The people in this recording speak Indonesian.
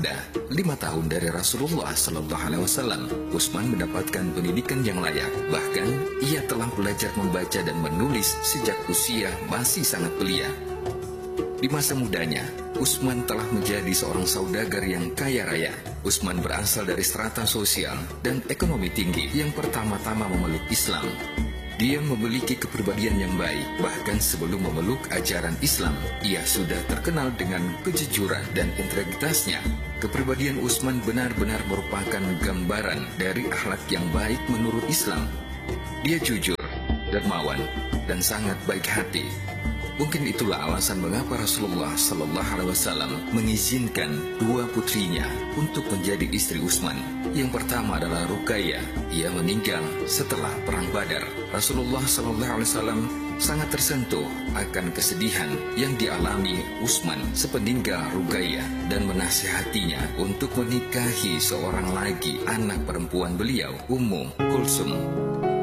muda, 5 tahun dari Rasulullah Sallallahu Alaihi Wasallam, Utsman mendapatkan pendidikan yang layak. Bahkan, ia telah belajar membaca dan menulis sejak usia masih sangat belia. Di masa mudanya, Utsman telah menjadi seorang saudagar yang kaya raya. Utsman berasal dari strata sosial dan ekonomi tinggi yang pertama-tama memeluk Islam. Dia memiliki kepribadian yang baik, bahkan sebelum memeluk ajaran Islam, ia sudah terkenal dengan kejujuran dan integritasnya. Kepribadian Utsman benar-benar merupakan gambaran dari akhlak yang baik menurut Islam. Dia jujur, dermawan, dan sangat baik hati. Mungkin itulah alasan mengapa Rasulullah Sallallahu Alaihi Wasallam mengizinkan 2 putrinya untuk menjadi istri Utsman. Yang pertama adalah Ruqayyah. Ia meninggal setelah perang Badar. Rasulullah Sallallahu Alaihi Wasallam sangat tersentuh akan kesedihan yang dialami Utsman sepeninggal Ruqayyah dan menasihatinya untuk menikahi seorang lagi anak perempuan beliau, Ummu Kulsum.